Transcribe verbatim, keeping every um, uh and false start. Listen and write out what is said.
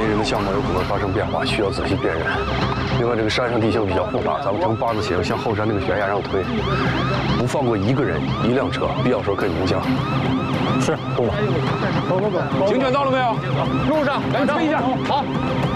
疑人的相貌有可能发生变化，需要仔细辨认。另外，这个山上地形比较复杂，咱们呈八字形向后山那个悬崖上推，不放过一个人、一辆车，必要时候可以鸣枪。 是，部长。走走走，警犬到了没有？路上，来推一下。好。